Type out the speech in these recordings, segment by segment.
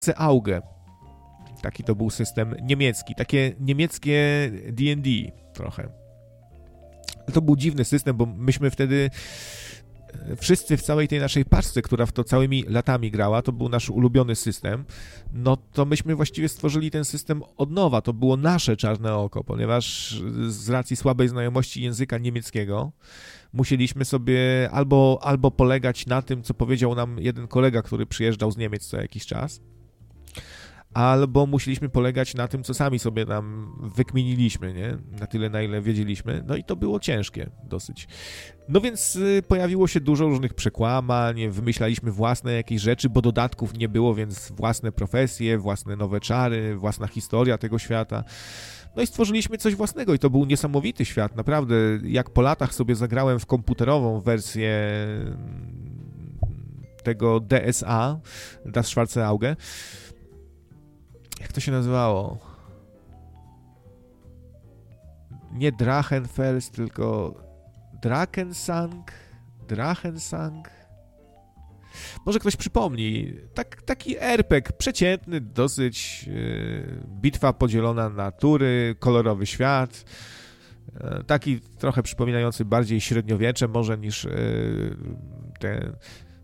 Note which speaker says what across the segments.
Speaker 1: Auge. Taki to był system niemiecki, takie niemieckie D&D trochę. To był dziwny system, bo myśmy wtedy wszyscy w całej tej naszej paczce, która w to całymi latami grała, to był nasz ulubiony system, no to myśmy właściwie stworzyli ten system od nowa, to było nasze czarne oko, ponieważ z racji słabej znajomości języka niemieckiego musieliśmy sobie albo polegać na tym, co powiedział nam jeden kolega, który przyjeżdżał z Niemiec co jakiś czas, albo musieliśmy polegać na tym, co sami sobie tam wykminiliśmy, nie? Na tyle, na ile wiedzieliśmy. No i to było ciężkie dosyć. No więc pojawiło się dużo różnych przekłamań, wymyślaliśmy własne jakieś rzeczy, bo dodatków nie było, więc własne profesje, własne nowe czary, własna historia tego świata. No i stworzyliśmy coś własnego i to był niesamowity świat, naprawdę. Jak po latach sobie zagrałem w komputerową wersję tego DSA, Das Schwarze Auge, jak to się nazywało? Nie Drachenfels, tylko Drachensang? Może ktoś przypomni. Taki RPG, przeciętny, dosyć bitwa podzielona na tury, kolorowy świat. Taki trochę przypominający bardziej średniowiecze może niż te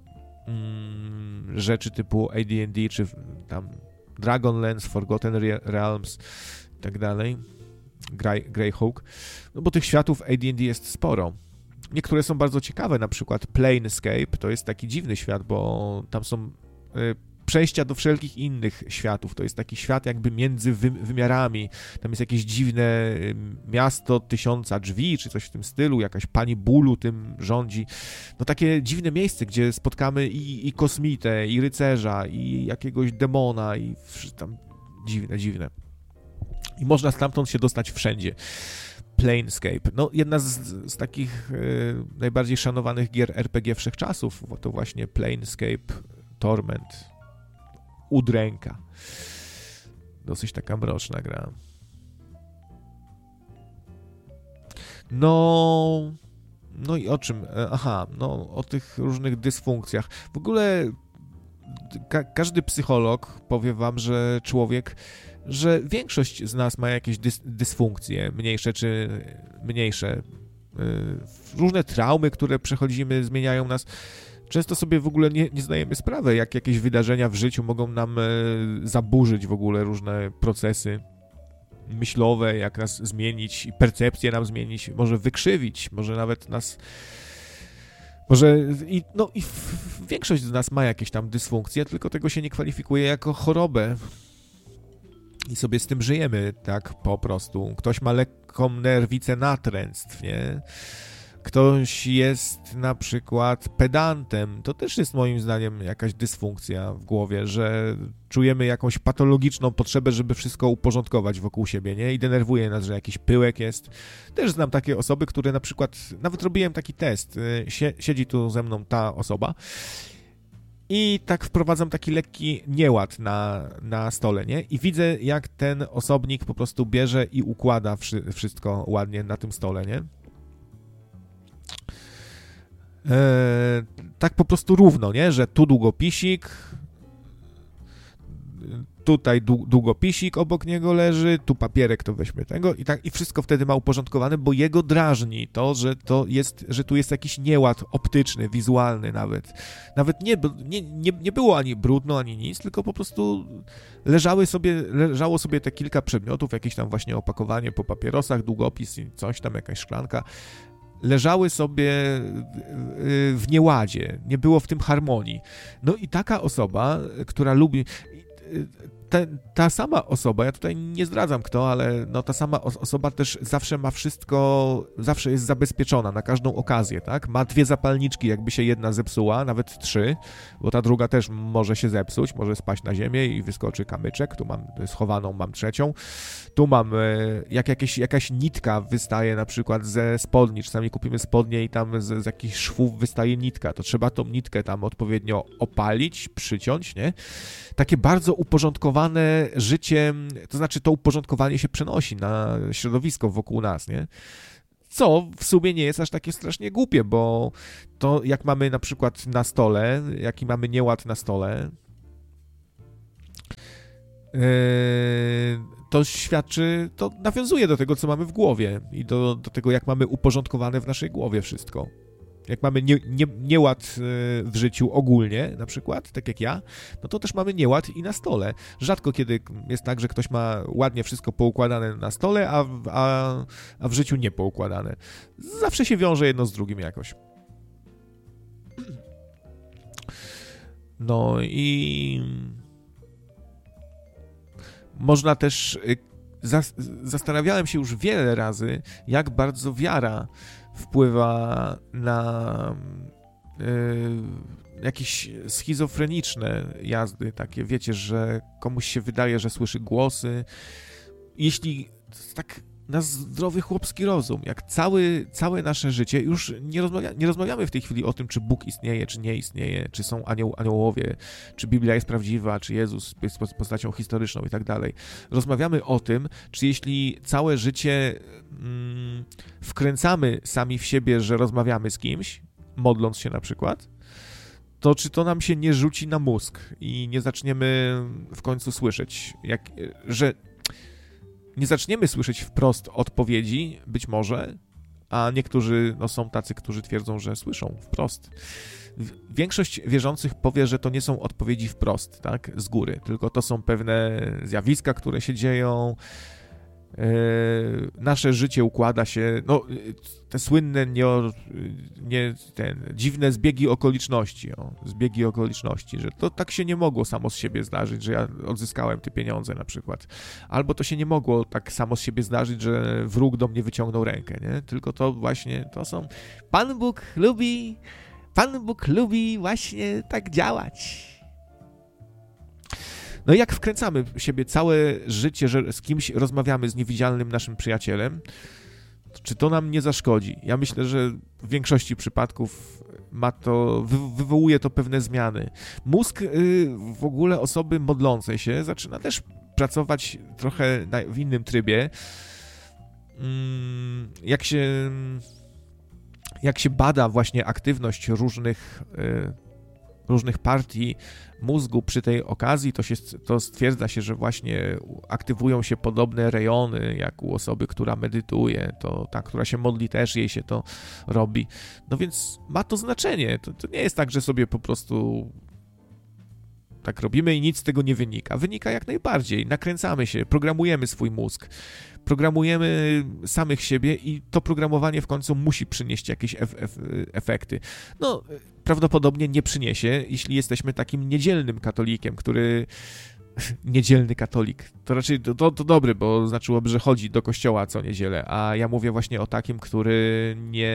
Speaker 1: rzeczy typu AD&D czy tam Dragonlance, Forgotten Realms i tak dalej, Greyhawk, no bo tych światów AD&D jest sporo. Niektóre są bardzo ciekawe, na przykład Planescape, to jest taki dziwny świat, bo tam są przejścia do wszelkich innych światów, to jest taki świat jakby między wymiarami, tam jest jakieś dziwne miasto 1000 drzwi, czy coś w tym stylu, jakaś pani bólu tym rządzi, no takie dziwne miejsce, gdzie spotkamy i kosmitę, i rycerza, i jakiegoś demona, i tam dziwne. I można stamtąd się dostać wszędzie. Planescape. No, jedna z takich najbardziej szanowanych gier RPG wszechczasów, to właśnie Planescape Torment. Udręka. Dosyć taka mroczna gra. No i o czym? Aha, no o tych różnych dysfunkcjach. W ogóle każdy psycholog powie wam, że większość z nas ma jakieś dysfunkcje, mniejsze czy mniejsze. Różne traumy, które przechodzimy, zmieniają nas. Często sobie w ogóle nie zdajemy sprawy, jak jakieś wydarzenia w życiu mogą nam zaburzyć w ogóle różne procesy myślowe, jak nas zmienić, percepcję nam zmienić, może wykrzywić, może nawet nas... I większość z nas ma jakieś tam dysfunkcje, tylko tego się nie kwalifikuje jako chorobę. I sobie z tym żyjemy, tak po prostu. Ktoś ma lekką nerwicę natręctw, nie? Ktoś jest na przykład pedantem. To też jest moim zdaniem jakaś dysfunkcja w głowie, że czujemy jakąś patologiczną potrzebę, żeby wszystko uporządkować wokół siebie, nie? I denerwuje nas, że jakiś pyłek jest. Też znam takie osoby, które na przykład, nawet robiłem taki test, siedzi tu ze mną ta osoba i tak wprowadzam taki lekki nieład na stole, nie? I widzę, jak ten osobnik po prostu bierze i układa wszystko ładnie na tym stole, nie? Tak po prostu równo, nie? Że tu długopisik, tutaj długopisik obok niego leży, tu papierek, to weźmy tego i tak, i wszystko wtedy ma uporządkowane, bo jego drażni to, że tu jest jakiś nieład optyczny, wizualny nawet. Nawet nie było ani brudno, ani nic, tylko po prostu leżało sobie te kilka przedmiotów, jakieś tam właśnie opakowanie po papierosach, długopis i coś tam, jakaś szklanka. Leżały sobie w nieładzie, nie było w tym harmonii. No i taka osoba, która lubi... Ta sama osoba, ja tutaj nie zdradzam kto, ale no ta sama osoba też zawsze ma wszystko, zawsze jest zabezpieczona na każdą okazję, tak? Ma 2 zapalniczki, jakby się jedna zepsuła, nawet 3, bo ta druga też może się zepsuć, może spaść na ziemię i wyskoczy kamyczek, tu mam schowaną, mam 3, tu mam, jakaś nitka wystaje na przykład ze spodni, czasami kupimy spodnie i tam z jakichś szwów wystaje nitka, to trzeba tą nitkę tam odpowiednio opalić, przyciąć, nie? Takie bardzo uporządkowane życie, to znaczy to uporządkowanie się przenosi na środowisko wokół nas, nie? Co w sumie nie jest aż takie strasznie głupie, bo to jak mamy na przykład na stole, jaki mamy nieład na stole, to świadczy, to nawiązuje do tego, co mamy w głowie i do tego, jak mamy uporządkowane w naszej głowie wszystko. Jak mamy nieład w życiu ogólnie, na przykład, tak jak ja, no to też mamy nieład i na stole. Rzadko kiedy jest tak, że ktoś ma ładnie wszystko poukładane na stole, a w życiu nie poukładane. Zawsze się wiąże jedno z drugim jakoś. No i można też... Zastanawiałem się już wiele razy, jak bardzo wiara wpływa na jakieś schizofreniczne jazdy, takie, wiecie, że komuś się wydaje, że słyszy głosy. Jeśli tak na zdrowy chłopski rozum, jak całe nasze życie, już nie rozmawiamy w tej chwili o tym, czy Bóg istnieje, czy nie istnieje, czy są aniołowie, czy Biblia jest prawdziwa, czy Jezus jest postacią historyczną i tak dalej. Rozmawiamy o tym, czy jeśli całe życie wkręcamy sami w siebie, że rozmawiamy z kimś, modląc się na przykład, to czy to nam się nie rzuci na mózg i nie zaczniemy w końcu słyszeć, że nie zaczniemy słyszeć wprost odpowiedzi, być może, a niektórzy są tacy, którzy twierdzą, że słyszą wprost. Większość wierzących powie, że to nie są odpowiedzi wprost, tak, z góry, tylko to są pewne zjawiska, które się dzieją. Nasze życie układa się, te słynne dziwne zbiegi okoliczności, że to tak się nie mogło samo z siebie zdarzyć, że ja odzyskałem te pieniądze na przykład, albo to się nie mogło tak samo z siebie zdarzyć, że wróg do mnie wyciągnął rękę, nie? Tylko to właśnie, to są, Pan Bóg lubi właśnie tak działać. No i jak wkręcamy w siebie całe życie, że z kimś rozmawiamy, z niewidzialnym naszym przyjacielem, czy to nam nie zaszkodzi? Ja myślę, że w większości przypadków wywołuje to pewne zmiany. Mózg w ogóle osoby modlącej się zaczyna też pracować trochę w innym trybie. Jak się bada właśnie aktywność różnych partii mózgu przy tej okazji, to stwierdza się, że właśnie aktywują się podobne rejony, jak u osoby, która medytuje, to ta, która się modli, też jej się to robi. No więc ma to znaczenie. To nie jest tak, że sobie po prostu tak robimy i nic z tego nie wynika. Wynika jak najbardziej. Nakręcamy się, programujemy swój mózg, programujemy samych siebie i to programowanie w końcu musi przynieść jakieś efekty. No, prawdopodobnie nie przyniesie, jeśli jesteśmy takim niedzielnym katolikiem, niedzielny katolik. To raczej to dobry, bo znaczyłoby, że chodzi do kościoła co niedzielę, a ja mówię właśnie o takim, który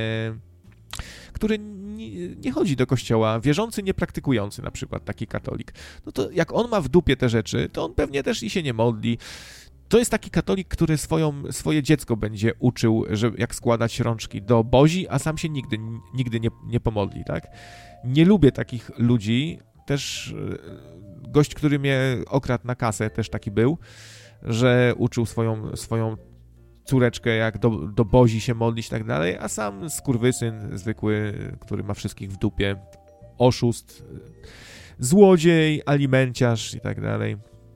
Speaker 1: nie chodzi do kościoła, wierzący, niepraktykujący na przykład, taki katolik. No to jak on ma w dupie te rzeczy, to on pewnie też i się nie modli. To jest taki katolik, który swoje dziecko będzie uczył, że jak składać rączki do bozi, a sam się nigdy nie pomodli, tak? Nie lubię takich ludzi. Też gość, który mnie okradł na kasę, też taki był, że uczył swoją córeczkę, jak do bozi się modlić i tak dalej, a sam skurwysyn zwykły, który ma wszystkich w dupie, oszust, złodziej, alimenciarz i tak dalej.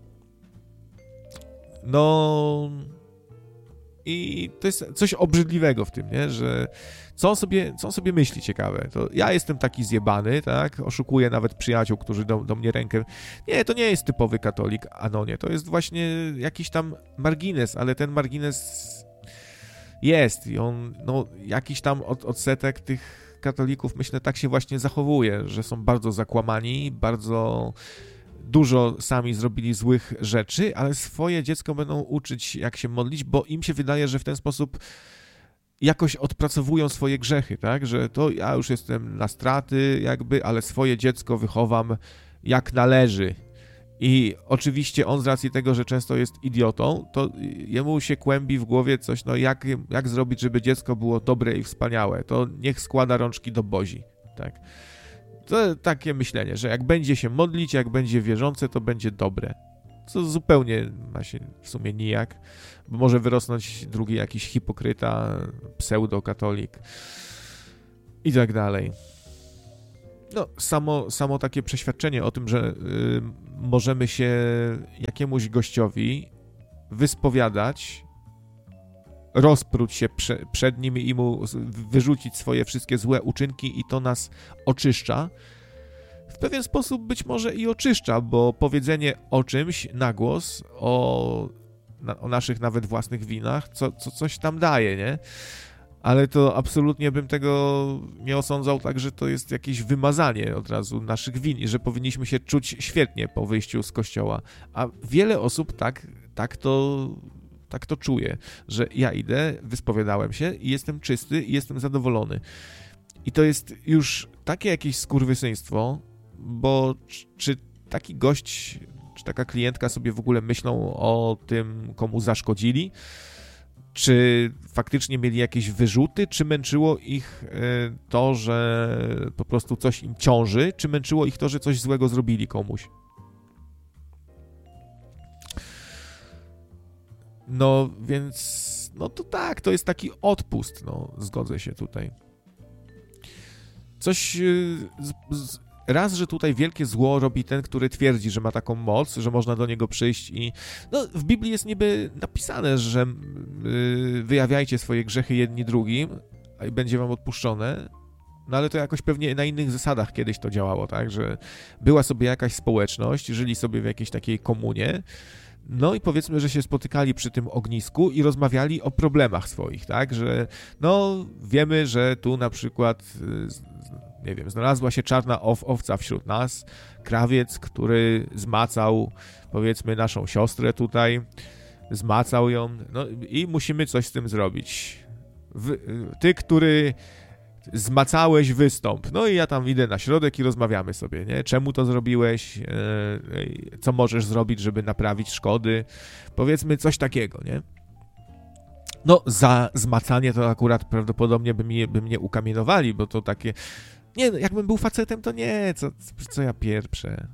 Speaker 1: No i to jest coś obrzydliwego w tym, nie? Że co on sobie myśli, ciekawe. To ja jestem taki zjebany, tak? Oszukuję nawet przyjaciół, którzy do mnie rękę... Nie, to nie jest typowy katolik, Anonie. To jest właśnie jakiś tam margines, ale ten margines jest i on, jakiś tam odsetek tych katolików, myślę, tak się właśnie zachowuje, że są bardzo zakłamani, bardzo dużo sami zrobili złych rzeczy, ale swoje dziecko będą uczyć, jak się modlić, bo im się wydaje, że w ten sposób jakoś odpracowują swoje grzechy, tak? Że to ja już jestem na straty jakby, ale swoje dziecko wychowam jak należy. I oczywiście on z racji tego, że często jest idiotą, to jemu się kłębi w głowie coś, jak zrobić, żeby dziecko było dobre i wspaniałe, to niech składa rączki do bozi, tak? To takie myślenie, że jak będzie się modlić, jak będzie wierzące, to będzie dobre. Co zupełnie ma się w sumie nijak, bo może wyrosnąć drugi jakiś hipokryta, pseudokatolik i tak dalej. No, samo takie przeświadczenie o tym, że możemy się jakiemuś gościowi wyspowiadać, rozpróć się przed nim i mu wyrzucić swoje wszystkie złe uczynki i to nas oczyszcza. W pewien sposób być może i oczyszcza, bo powiedzenie o czymś na głos, o naszych nawet własnych winach, coś tam daje, nie? Ale to absolutnie bym tego nie osądzał tak, że to jest jakieś wymazanie od razu naszych win i że powinniśmy się czuć świetnie po wyjściu z kościoła. A wiele osób tak to czuje, że ja idę, wyspowiadałem się i jestem czysty i jestem zadowolony. I to jest już takie jakieś skurwysyństwo, bo czy taki gość, czy taka klientka sobie w ogóle myślą o tym, komu zaszkodzili? Czy faktycznie mieli jakieś wyrzuty, czy męczyło ich to, że po prostu coś im ciąży, czy męczyło ich to, że coś złego zrobili komuś? No więc, no to tak, to jest taki odpust, no zgodzę się tutaj. Coś, raz, że tutaj wielkie zło robi ten, który twierdzi, że ma taką moc, że można do niego przyjść i... No, w Biblii jest niby napisane, że wyjawiajcie swoje grzechy jedni drugim i będzie wam odpuszczone, no ale to jakoś pewnie na innych zasadach kiedyś to działało, tak, że była sobie jakaś społeczność, żyli sobie w jakiejś takiej komunie, no i powiedzmy, że się spotykali przy tym ognisku i rozmawiali o problemach swoich, tak, że no wiemy, że tu na przykład... nie wiem, znalazła się czarna owca wśród nas, krawiec, który zmacał, powiedzmy, naszą siostrę tutaj, zmacał ją, no i musimy coś z tym zrobić. Ty, który zmacałeś, wystąp. No i ja tam idę na środek i rozmawiamy sobie, nie? Czemu to zrobiłeś? Co możesz zrobić, żeby naprawić szkody? Powiedzmy coś takiego, nie? No, za zmacanie to akurat prawdopodobnie by mnie ukamienowali, bo to takie... Nie, no, jakbym był facetem, to nie, co ja pieprzę.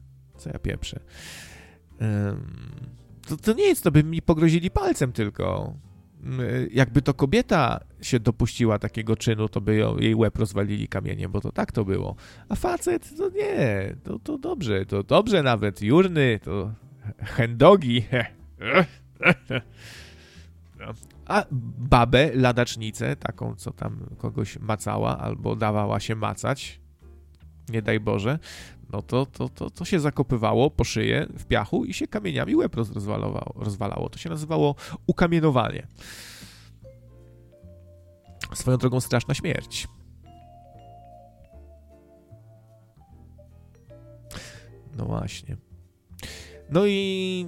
Speaker 1: To nie jest, to by mi pogrozili palcem tylko. Jakby to kobieta się dopuściła takiego czynu, to by jej łeb rozwalili kamieniem, bo to tak to było. A facet, to nie, to dobrze nawet, jurny, to hendogi. A babę, ladacznicę, taką, co tam kogoś macała albo dawała się macać, nie daj Boże, no to się zakopywało po szyję w piachu i się kamieniami łeb rozwalało. To się nazywało ukamienowanie. Swoją drogą straszna śmierć. No właśnie. No i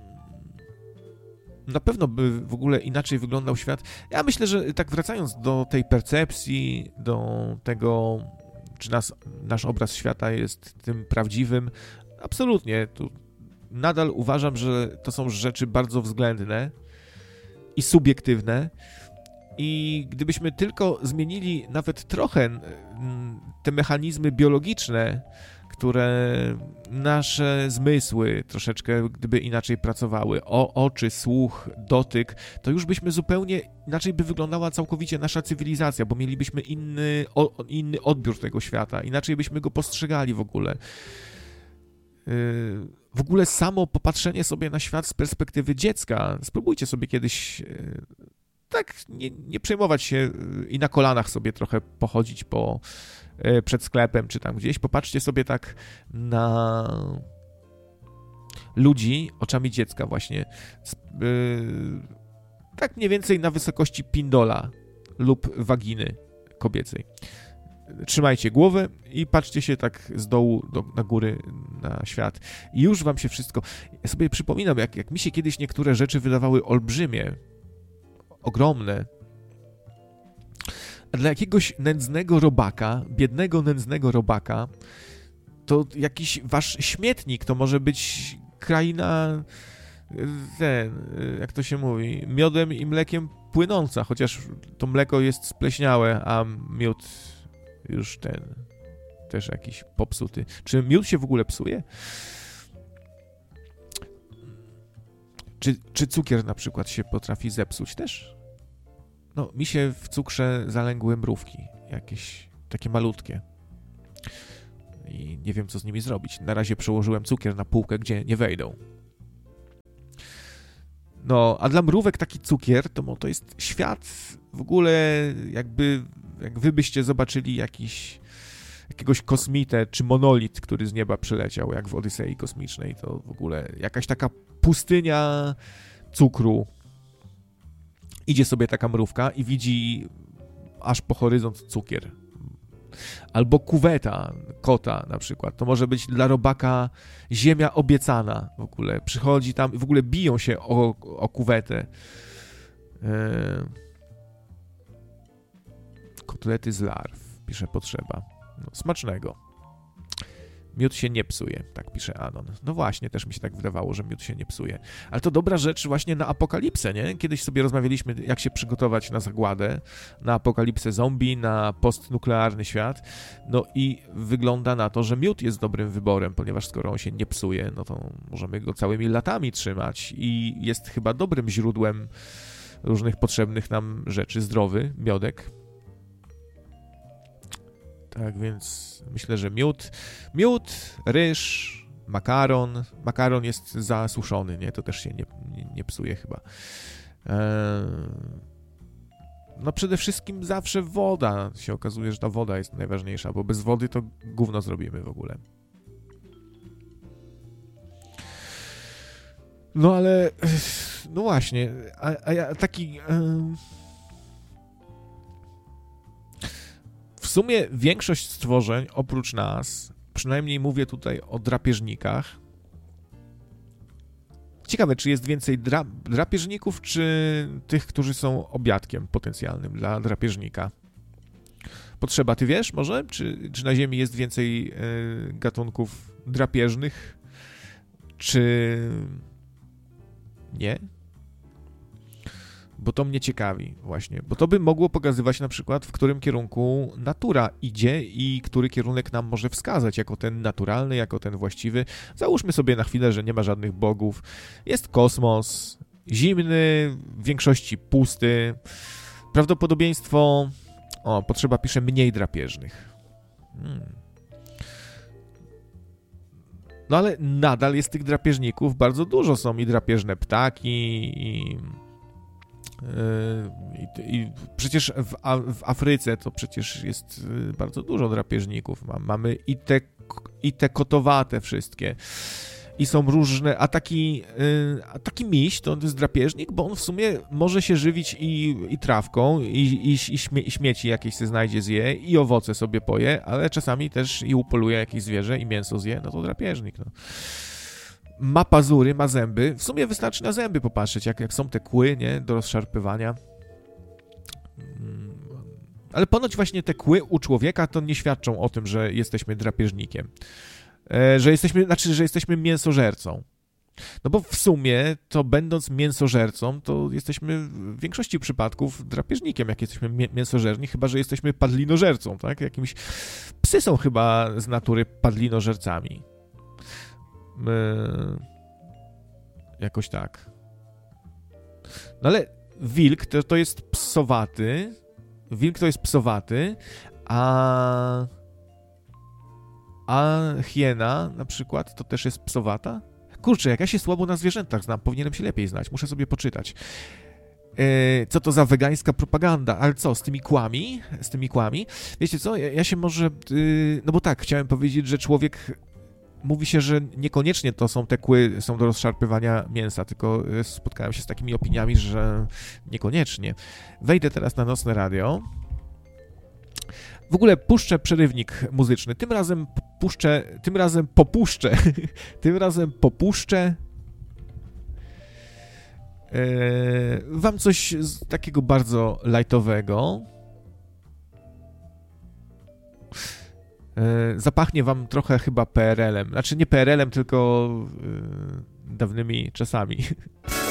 Speaker 1: na pewno by w ogóle inaczej wyglądał świat. Ja myślę, że tak wracając do tej percepcji, do tego, czy nasz obraz świata jest tym prawdziwym, absolutnie. Tu nadal uważam, że to są rzeczy bardzo względne i subiektywne i gdybyśmy tylko zmienili nawet trochę te mechanizmy biologiczne, które nasze zmysły troszeczkę gdyby inaczej pracowały, oczy, słuch, dotyk, to już byśmy zupełnie inaczej by wyglądała całkowicie nasza cywilizacja, bo mielibyśmy inny odbiór tego świata, inaczej byśmy go postrzegali w ogóle. W ogóle samo popatrzenie sobie na świat z perspektywy dziecka, spróbujcie sobie kiedyś tak nie przejmować się i na kolanach sobie trochę pochodzić przed sklepem, czy tam gdzieś. Popatrzcie sobie tak na ludzi oczami dziecka właśnie. Tak mniej więcej na wysokości pindola lub waginy kobiecej. Trzymajcie głowę i patrzcie się tak z dołu na góry na świat. I już wam się wszystko... Ja sobie przypominam, jak mi się kiedyś niektóre rzeczy wydawały olbrzymie, ogromne. A dla jakiegoś nędznego robaka, biednego nędznego robaka, to jakiś wasz śmietnik, to może być kraina, jak to się mówi, miodem i mlekiem płynąca, chociaż to mleko jest spleśniałe, a miód już też jakiś popsuty. Czy miód się w ogóle psuje? Czy cukier na przykład się potrafi zepsuć też? No, mi się w cukrze zalęgły mrówki, jakieś takie malutkie. i nie wiem, co z nimi zrobić. Na razie przełożyłem cukier na półkę, gdzie nie wejdą. No, a dla mrówek taki cukier, to jest świat w ogóle, jak wy byście zobaczyli jakiegoś kosmitę, czy monolit, który z nieba przyleciał, jak w Odysei Kosmicznej, to w ogóle jakaś taka pustynia cukru. Idzie sobie taka mrówka i widzi aż po horyzont cukier. Albo kuweta kota na przykład. To może być dla robaka ziemia obiecana w ogóle. Przychodzi tam i w ogóle biją się o kuwetę. Kotlety z larw, pisze Potrzeba. No, smacznego. Miód się nie psuje, tak pisze Anon. No właśnie, też mi się tak wydawało, że miód się nie psuje. Ale to dobra rzecz właśnie na apokalipsę, nie? Kiedyś sobie rozmawialiśmy, jak się przygotować na zagładę, na apokalipsę zombie, na postnuklearny świat. No i wygląda na to, że miód jest dobrym wyborem, ponieważ skoro on się nie psuje, no to możemy go całymi latami trzymać i jest chyba dobrym źródłem różnych potrzebnych nam rzeczy. Zdrowy miodek. Tak więc myślę, że miód, ryż, makaron. Makaron jest zasuszony, nie? To też się nie psuje chyba. No przede wszystkim zawsze woda. Się okazuje, że ta woda jest najważniejsza, bo bez wody to gówno zrobimy w ogóle. No ale, no właśnie, a ja taki... W sumie większość stworzeń, oprócz nas, przynajmniej mówię tutaj o drapieżnikach. Ciekawe, czy jest więcej drapieżników, czy tych, którzy są obiadkiem potencjalnym dla drapieżnika. Potrzeba, ty wiesz może? Czy na Ziemi jest więcej gatunków drapieżnych? Czy nie? Bo to mnie ciekawi właśnie, bo to by mogło pokazywać na przykład, w którym kierunku natura idzie i który kierunek nam może wskazać, jako ten naturalny, jako ten właściwy. Załóżmy sobie na chwilę, że nie ma żadnych bogów, jest kosmos, zimny, w większości pusty, prawdopodobieństwo, Potrzeba pisze mniej drapieżnych. No ale nadal jest tych drapieżników bardzo dużo, są i drapieżne ptaki, i przecież w Afryce to przecież jest bardzo dużo drapieżników. Mamy i te kotowate wszystkie. I są różne, a taki miś to jest drapieżnik, bo on w sumie może się żywić i trawką, i śmieci jakieś se znajdzie, zje, i owoce sobie poje, ale czasami też i upoluje jakieś zwierzę i mięso zje, no to drapieżnik, no. Ma pazury, ma zęby. W sumie wystarczy na zęby popatrzeć, jak są te kły, nie, do rozszarpywania. Ale ponoć właśnie te kły u człowieka to nie świadczą o tym, że jesteśmy drapieżnikiem. Że jesteśmy mięsożercą. No bo w sumie, to będąc mięsożercą, to jesteśmy w większości przypadków drapieżnikiem, jak jesteśmy mięsożerni, chyba że jesteśmy padlinożercą, tak? Psy są chyba z natury padlinożercami. Jakoś tak. No ale wilk to jest psowaty. Wilk to jest psowaty, a hiena na przykład to też jest psowata? Kurczę, jak ja się słabo na zwierzętach znam, powinienem się lepiej znać, muszę sobie poczytać. Co to za wegańska propaganda? Ale co, z tymi kłami? Wiecie co, ja się może... No bo tak, chciałem powiedzieć, że człowiek... Mówi się, że niekoniecznie to są te kły, są do rozszarpywania mięsa, tylko spotkałem się z takimi opiniami, że niekoniecznie. Wejdę teraz na Nocne Radio. W ogóle puszczę przerywnik muzyczny. Tym razem popuszczę wam coś takiego bardzo lightowego. Zapachnie wam trochę chyba PRL-em. Znaczy nie PRL-em, tylko dawnymi czasami.